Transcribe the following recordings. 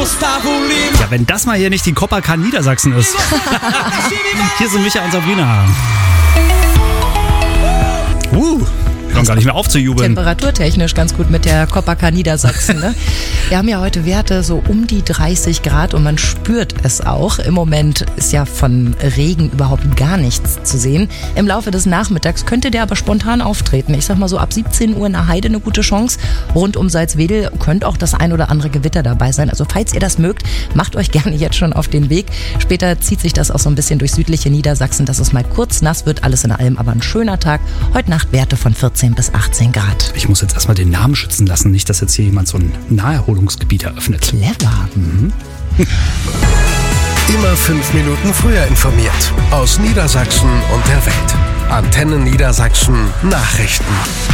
Gustavo Lima. Ja, wenn das mal hier nicht die Copacabana Niedersachsen ist. Hier sind Micha und Sabrina. Hören gar nicht mehr auf zu jubeln. Temperaturtechnisch ganz gut mit der Copacabana Niedersachsen. Ne? Wir haben ja heute Werte so um die 30 Grad und man spürt es auch. Im Moment ist ja von Regen überhaupt gar nichts zu sehen. Im Laufe des Nachmittags könnte der aber spontan auftreten. Ich sag mal so ab 17 Uhr in der Heide eine gute Chance. Rund um Salzwedel könnte auch das ein oder andere Gewitter dabei sein. Also falls ihr das mögt, macht euch gerne jetzt schon auf den Weg. Später zieht sich das auch so ein bisschen durch südliche Niedersachsen, dass es mal kurz nass wird. Alles in allem aber ein schöner Tag. Heute Nacht Werte von 14 bis 18 Grad. Ich muss jetzt erstmal den Namen schützen lassen, nicht, dass jetzt hier jemand so ein Naherholungsgebiet eröffnet. Clever. Immer 5 Minuten früher informiert. Aus Niedersachsen und der Welt. Antenne Niedersachsen Nachrichten.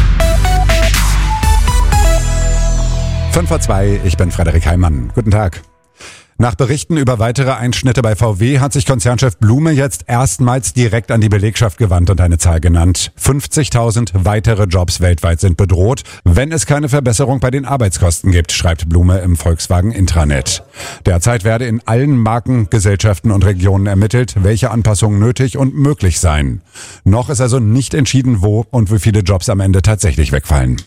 5:02, ich bin Frederik Heimann. Guten Tag. Nach Berichten über weitere Einschnitte bei VW hat sich Konzernchef Blume jetzt erstmals direkt an die Belegschaft gewandt und eine Zahl genannt. 50.000 weitere Jobs weltweit sind bedroht, wenn es keine Verbesserung bei den Arbeitskosten gibt, schreibt Blume im Volkswagen Intranet. Derzeit werde in allen Marken, Gesellschaften und Regionen ermittelt, welche Anpassungen nötig und möglich seien. Noch ist also nicht entschieden, wo und wie viele Jobs am Ende tatsächlich wegfallen.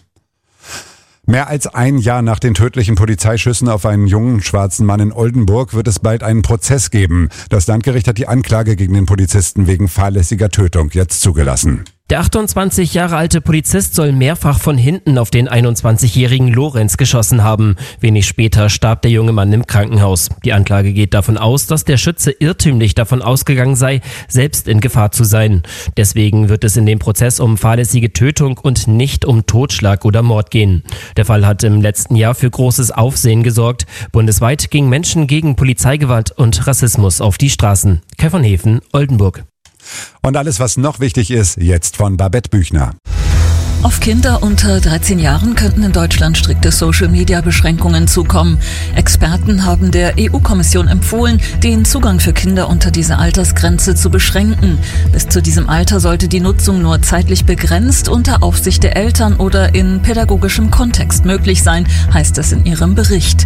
Mehr als ein Jahr nach den tödlichen Polizeischüssen auf einen jungen schwarzen Mann in Oldenburg wird es bald einen Prozess geben. Das Landgericht hat die Anklage gegen den Polizisten wegen fahrlässiger Tötung jetzt zugelassen. Der 28 Jahre alte Polizist soll mehrfach von hinten auf den 21-jährigen Lorenz geschossen haben. Wenig später starb der junge Mann im Krankenhaus. Die Anklage geht davon aus, dass der Schütze irrtümlich davon ausgegangen sei, selbst in Gefahr zu sein. Deswegen wird es in dem Prozess um fahrlässige Tötung und nicht um Totschlag oder Mord gehen. Der Fall hat im letzten Jahr für großes Aufsehen gesorgt. Bundesweit gingen Menschen gegen Polizeigewalt und Rassismus auf die Straßen. Kai von Hefen, Oldenburg. Und alles, was noch wichtig ist, jetzt von Babette Büchner. Auf Kinder unter 13 Jahren könnten in Deutschland strikte Social-Media-Beschränkungen zukommen. Experten haben der EU-Kommission empfohlen, den Zugang für Kinder unter dieser Altersgrenze zu beschränken. Bis zu diesem Alter sollte die Nutzung nur zeitlich begrenzt unter Aufsicht der Eltern oder in pädagogischem Kontext möglich sein, heißt es in ihrem Bericht.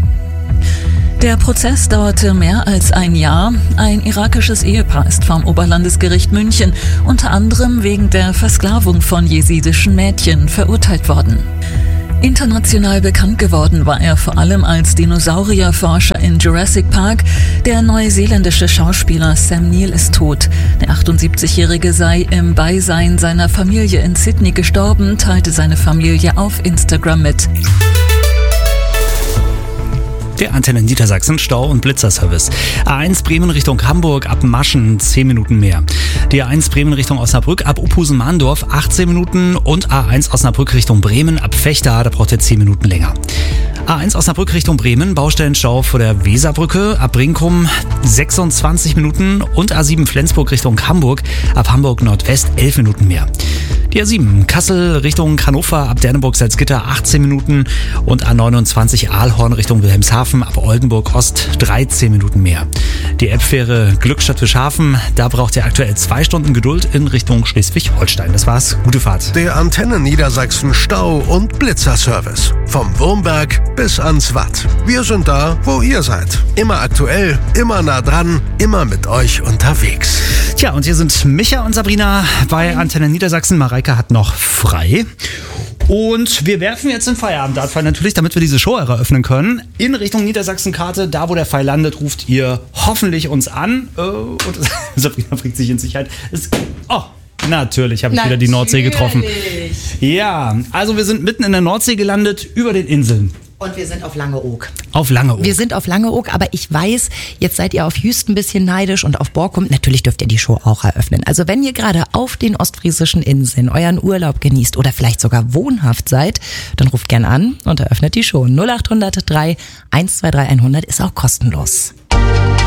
Der Prozess dauerte mehr als ein Jahr. Ein irakisches Ehepaar ist vom Oberlandesgericht München unter anderem wegen der Versklavung von jesidischen Mädchen verurteilt worden. International bekannt geworden war er vor allem als Dinosaurierforscher in Jurassic Park. Der neuseeländische Schauspieler Sam Neill ist tot. Der 78-Jährige sei im Beisein seiner Familie in Sydney gestorben, teilte seine Familie auf Instagram mit. Der Antenne Niedersachsen Stau- und Blitzerservice. A1 Bremen Richtung Hamburg ab Maschen 10 Minuten mehr. Die A1 Bremen Richtung Osnabrück ab Uphusen-Mahndorf 18 Minuten und A1 Osnabrück Richtung Bremen ab Vechta, da braucht ihr 10 Minuten länger. A1 Osnabrück Richtung Bremen, Baustellenstau vor der Weserbrücke, ab Brinkum 26 Minuten und A7 Flensburg Richtung Hamburg, ab Hamburg Nordwest 11 Minuten mehr. Die A7 Kassel Richtung Hannover, ab Dernenburg-Salzgitter 18 Minuten und A29 Aalhorn Richtung Wilhelmshaven, ab Oldenburg Ost 13 Minuten mehr. Die Elbfähre Glückstadt-Fischhafen, da braucht ihr aktuell 2 Stunden Geduld in Richtung Schleswig-Holstein. Das war's, gute Fahrt. Der Antenne Niedersachsen Stau- und Blitzerservice. Vom Wurmberg bis ans Watt. Wir sind da, wo ihr seid. Immer aktuell, immer nah dran, immer mit euch unterwegs. Tja, und hier sind Micha und Sabrina bei Antenne Niedersachsen. Mareike hat noch frei. Und wir werfen jetzt den Feierabenddartpfeil natürlich, damit wir diese Show eröffnen können. In Richtung Niedersachsenkarte, da wo der Pfeil landet, ruft ihr hoffentlich uns an. Und Sabrina bringt sich in Sicherheit. Natürlich habe ich wieder die Nordsee getroffen. Ja, also wir sind mitten in der Nordsee gelandet, über den Inseln. Und wir sind auf Langeoog. Auf Langeoog. Wir sind auf Langeoog, aber ich weiß, jetzt seid ihr auf Jüst ein bisschen neidisch und auf Borkum. Natürlich dürft ihr die Show auch eröffnen. Also wenn ihr gerade auf den ostfriesischen Inseln euren Urlaub genießt oder vielleicht sogar wohnhaft seid, dann ruft gern an und eröffnet die Show. 0800 3 123 100 ist auch kostenlos.